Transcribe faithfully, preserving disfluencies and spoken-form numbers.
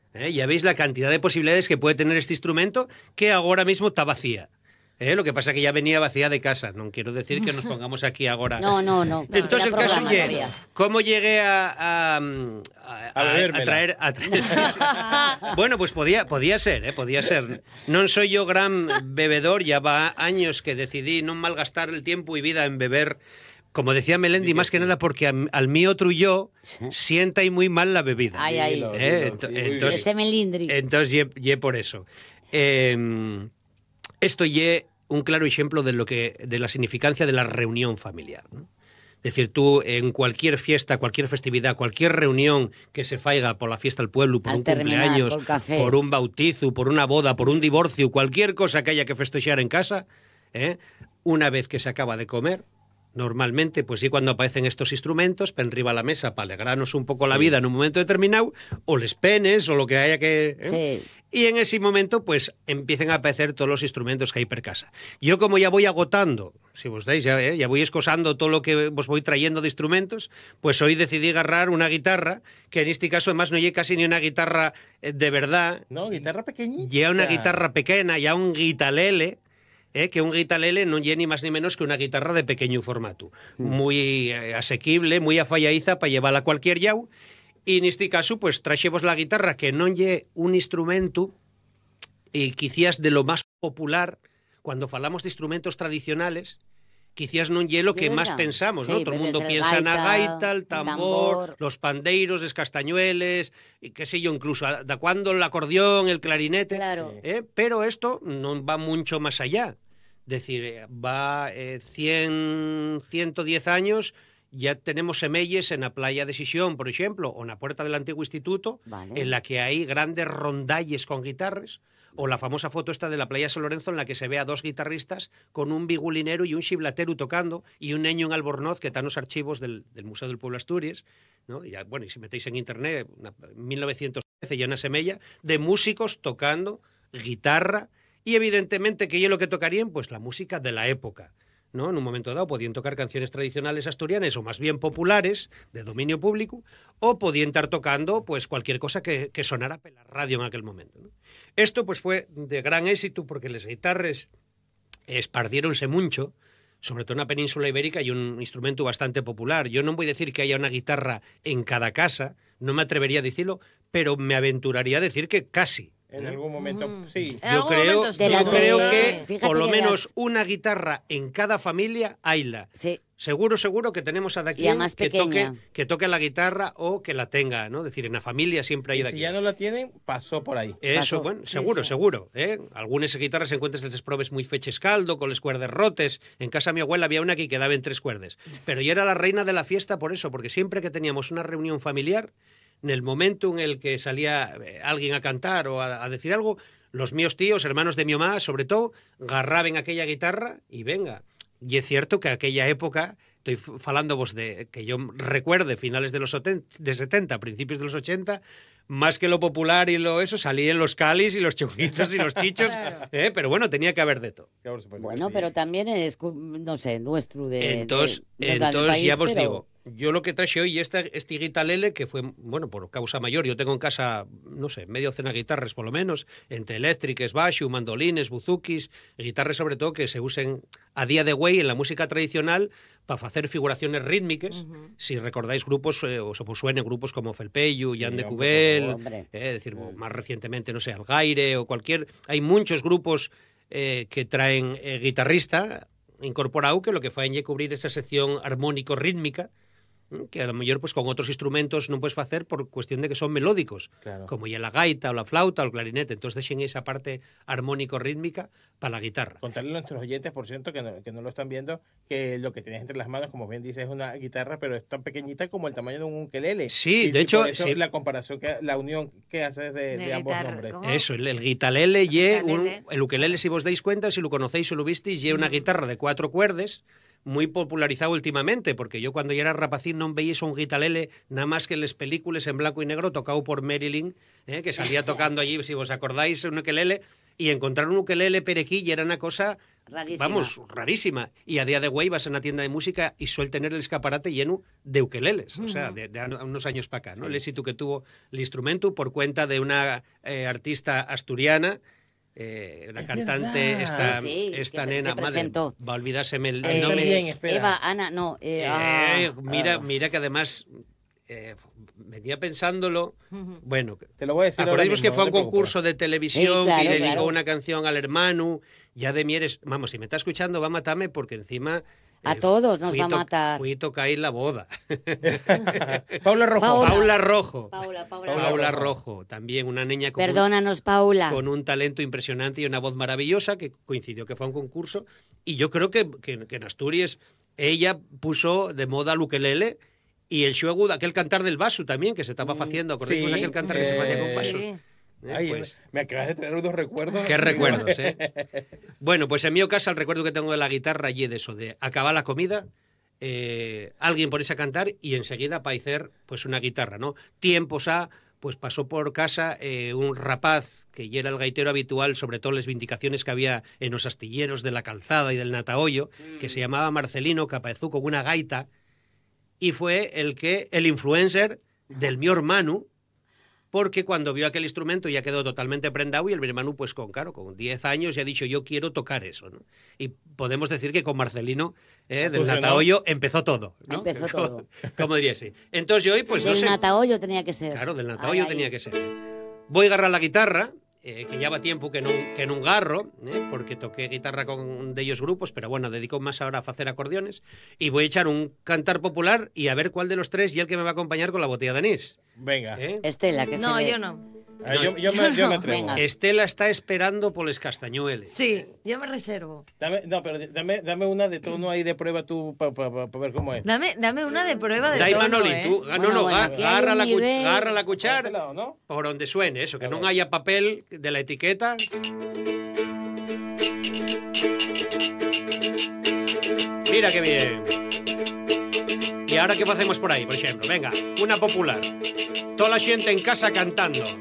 ¿eh? Ya veis la cantidad de posibilidades que puede tener este instrumento, que ahora mismo está vacía. ¿Eh? Lo que pasa es que ya venía vacía de casa. No quiero decir que nos pongamos aquí ahora. No, no, no. Entonces el caso es, ¿cómo llegué a, a, a, a, a traer... A traer sí, sí. Bueno, pues podía, podía ser, ¿eh? Podía ser. No soy yo gran bebedor, ya va años que decidí no malgastar el tiempo y vida en beber. Como decía Melendi, más que nada porque al, al mío otro yo sienta y muy mal la bebida. Ay, ay. ¿Eh? Ent- entonces, Ese melindri. entonces, ye, ye por eso. Eh, esto ye un claro ejemplo de lo que de la significancia de la reunión familiar, ¿no? Es decir, tú en cualquier fiesta, cualquier festividad, cualquier reunión que se faiga por la fiesta del pueblo, por Al un terminar, cumpleaños, por café. por un bautizo, por una boda, por un divorcio, cualquier cosa que haya que festejar en casa, ¿eh? Una vez que se acaba de comer, normalmente, pues sí, cuando aparecen estos instrumentos, pen arriba a la mesa para alegrarnos un poco Sí. la vida en un momento determinado, o les penes, o lo que haya que... ¿eh? Sí. Y en ese momento, pues, empiecen a aparecer todos los instrumentos que hay per casa. Yo, como ya voy agotando, si vos dais, ya, ¿eh? ya voy escosando todo lo que vos voy trayendo de instrumentos, pues hoy decidí agarrar una guitarra, que en este caso, además, no lleve casi ni una guitarra eh, de verdad. No, guitarra pequeñita. Ya una guitarra pequeña, ya un guitalele, eh, que un guitalele no lleve ni más ni menos que una guitarra de pequeño formato. Muy eh, asequible, muy afalladiza para llevarla a cualquier llau. Y en este caso, pues, traxemos la guitarra que non lle un instrumento y quizás de lo más popular, cuando falamos de instrumentos tradicionales, quizás non lle lo que De más verdad. pensamos, Sí, ¿no? Todo el puede mundo ser piensa na gaita, gaita, el tambor. tambor, los pandeiros, los castañueles, y qué sé yo, incluso da cuando el acordeón, el clarinete. Claro. ¿eh? Pero esto non va mucho más allá. Es decir, eh, va eh, cien, ciento diez años. Ya tenemos semelles en la playa de Sisión, por ejemplo, o en la puerta del antiguo instituto, Vale. en la que hay grandes rondalles con guitarras, o la famosa foto esta de la playa de San Lorenzo en la que se ve a dos guitarristas con un bigulinero y un xiblatero tocando y un neño en albornoz que están los archivos del, del Museo del Pueblo Asturias, ¿no? Y ya, bueno, y si metéis en internet, una, mil novecientos trece ya una semella de músicos tocando guitarra y evidentemente que yo lo que tocarían, pues la música de la época, ¿no? En un momento dado podían tocar canciones tradicionales asturianas o más bien populares, de dominio público, o podían estar tocando pues cualquier cosa que, que sonara por la radio en aquel momento, ¿no? Esto pues fue de gran éxito porque las guitarras esparciéronse mucho, sobre todo en la península ibérica, y un instrumento bastante popular. Yo no voy a decir que haya una guitarra en cada casa, no me atrevería a decirlo, pero me aventuraría a decir que casi. En algún momento, Mm. sí. En Yo algún creo, momento sí. De yo las creo de- que fíjate por lo que menos las- una guitarra en cada familia hayla. Sí. Seguro, seguro que tenemos a de aquí Y a más que toque, pequeña. que toque la guitarra o que la tenga, ¿no? Es decir, en la familia siempre hay Y de si aquí. ya no la tienen, pasó por ahí. Eso, Pasó. bueno, Sí, seguro, sí. seguro. ¿eh? Algunas guitarras encuentras les probes muy feches caldo, con les cuerdes rotes. En casa de mi abuela había una que quedaba en tres cuerdes. Pero ya era la reina de la fiesta por eso, porque siempre que teníamos una reunión familiar, en el momento en el que salía eh, alguien a cantar o a, a decir algo, los míos tíos, hermanos de mi mamá, sobre todo, agarraban aquella guitarra y venga. Y es cierto que aquella época, estoy falando vos de que yo recuerde finales de los de setenta, principios de los ochenta, más que lo popular y lo eso, salían los calis y los chunguitos y los chichos, ¿eh? Pero bueno, tenía que haber de todo. Que por supuesto que Bueno, sí. pero también es, cu- no sé, nuestro de... Entonces, de- de- del entonces país, ya vos pero- digo, yo lo que traje hoy, este, este guitalele, que fue, bueno, por causa mayor, yo tengo en casa, no sé, medio cena guitarras por lo menos, entre eléctricas, bashu, mandolines, buzukis, guitarras sobre todo que se usen a día de hoy en la música tradicional para hacer figuraciones rítmicas. Ujú. Si recordáis grupos, eh, os os suenen grupos como Felpeyu, Sí, Jan de hombre, Cubel, por Hombre. eh, es decir, Mm. más recientemente, no sé, Algaire o cualquier... Hay muchos grupos eh, que traen eh, guitarrista incorporado que lo que faen é cubrir esa sección armónico-rítmica que a lo mejor pues con otros instrumentos no puedes hacer por cuestión de que son melódicos, Claro. como ya la gaita o la flauta o el clarinete. Entonces dejen esa parte armónico-rítmica para la guitarra. Contarle a nuestros oyentes, por cierto, que no, que no lo están viendo, que lo que tienes entre las manos, como bien dices, es una guitarra, pero es tan pequeñita como el tamaño de un ukelele. Sí, Y- de y hecho, por eso sí. la comparación, que la unión que haces de, De de ambos guitarra, nombres. ¿cómo? Eso, el, el guitalele, ye un, Guitalele. el ukelele, si vos dais cuenta, si lo conocéis o lo visteis, ye una guitarra de cuatro cuerdas, muy popularizado últimamente, porque yo cuando ya era rapacín no veíais un guitarlele nada más que en las películas en blanco y negro tocado por Marilyn, eh, que salía tocando allí, si os acordáis, un ukelele, y encontrar un ukelele perequí ya era una cosa, Rarísima. vamos, rarísima. Y a día de hoy vas a una tienda de música y suele tener el escaparate lleno de ukeleles, o sea, de, de unos años para acá, ¿no? Sí. El éxito que tuvo el instrumento por cuenta de una eh, artista asturiana, eh, una Es cantante, verdad. esta, Sí, sí, esta que nena, se madre, presentó. va a olvidárseme el, Ah, el Eh, nombre. también, espera. Eva, Ana, no. eh, Eh, ah, mira, ah. mira que además eh, venía pensándolo. Bueno, Te lo voy a decir ahora acordáis que mismo, fue a no un te preocupes. concurso de televisión Sí, claro, y dedicó claro. una canción al hermano. Ya de Mieres, vamos, si me está escuchando va a matarme porque encima A eh, todos nos fui va a to- matar. Fui tocar la boda. Paula Rojo. Paula. Paula Rojo. Paula, Paula. Paula Paula Rojo. Rojo, también una niña con un, Perdónanos, Paula. con un talento impresionante y una voz maravillosa que coincidió que fue a un concurso. Y yo creo que, que- que en Asturias ella puso de moda el ukelele y el xuegu, aquel cantar del vaso también, que se estaba haciendo. ¿Acordáis sí, de aquel cantar que se hacía con eh, vasos? Sí. Eh, Ay, pues, me acabas de traer unos recuerdos. qué recuerdos, ¿eh? Bueno, pues en mi caso el recuerdo que tengo de la guitarra y de eso, de acabar la comida, eh, alguien ponerse a cantar y enseguida aparecer pues una guitarra, ¿no? Tiempos a, pues pasó por casa eh, un rapaz que ya era el gaitero habitual, sobre todo las vindicaciones que había en los astilleros de la Calzada y del Natahoyo, que se llamaba Marcelino, que apareció con una gaita y fue el que, el influencer del mi hermano, porque cuando vio aquel instrumento ya quedó totalmente prendado y el mi hermano, pues con, claro, con diez años ya ha dicho yo quiero tocar eso, ¿no? Y podemos decir que con Marcelino eh, del Funcionó. Natahoyo empezó todo, ¿no? Empezó Como- todo. Como diría así. Entonces yo hoy, pues no Del sé... Natahoyo tenía que ser. Claro, del Ay, Natahoyo ay. tenía que ser. Voy a agarrar la guitarra, eh, que ya va tiempo que no, que no garro, eh, porque toqué guitarra con de ellos grupos, pero bueno, dedico más ahora a hacer acordeones, y voy a echar un cantar popular y a ver cuál de los tres y el que me va a acompañar con la botella de anís. Venga. ¿eh? Estela, que No, se ve. yo no. Ah, yo, yo me, yo me atrevo. Venga. Estela está esperando por los castañueles. Sí, yo me reservo. Dame, no, pero dame, dame una de tono ahí de prueba tú para pa, pa- pa ver cómo es. Dame, dame una de prueba de Dai, tono, Manoli, ¿eh? tú, ah, Bueno, no, no, bueno, ga- aquí hay agarra, un la, cu- nivel. agarra la Por cuchara este lado, ¿no? por donde suene, eso, que A no ver. haya papel de la etiqueta. Mira qué bien. ¿Y ahora qué hacemos por ahí, por ejemplo? Venga, una popular. Toda la gente en casa cantando.